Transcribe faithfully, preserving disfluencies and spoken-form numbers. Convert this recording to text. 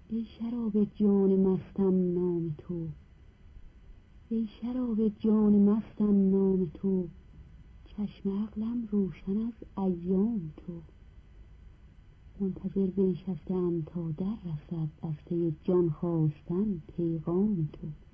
ای شراب جان مستم نام تو، ای شراب جان مستم نام تو، چشم عقلم روشن از ایام تو. منتظر بنشسته ام تا در رسد از پی جان خواستن پیغام تو.